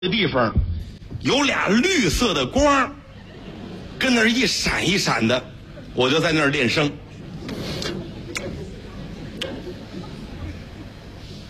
的地方有俩绿色的光，跟那儿一闪一闪的，我就在那儿练声。